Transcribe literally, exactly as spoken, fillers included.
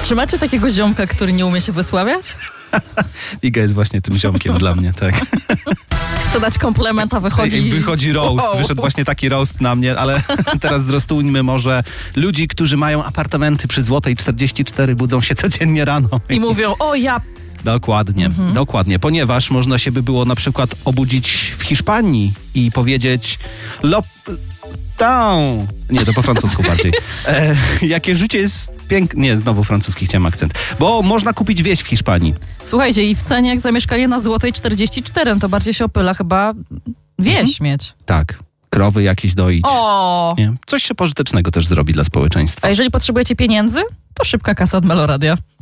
Czy macie takiego ziomka, który nie umie się wysławiać? Iga jest właśnie tym ziomkiem dla mnie, tak. Chcę dać komplement, a wychodzi... Wychodzi roast, Wow. wyszedł właśnie taki roast na mnie, ale teraz zrostujmy może ludzi, którzy mają apartamenty przy Złotej czterdzieści cztery, budzą się codziennie rano. I mówią, o ja... Dokładnie, mhm. dokładnie, ponieważ można się by było na przykład obudzić w Hiszpanii i powiedzieć lop... Down. Nie, to po francusku bardziej. E, jakie życie jest piękne. Nie, znowu francuski chciałem akcent. Bo można kupić wieś w Hiszpanii. Słuchajcie, i w cenie jak za mieszkanie na Złotej czterdzieści cztery, to bardziej się opyla chyba wieś mhm. mieć. Tak, krowy jakieś doić. O! Nie? Coś się pożytecznego też zrobi dla społeczeństwa. A jeżeli potrzebujecie pieniędzy, to szybka kasa od Meloradia.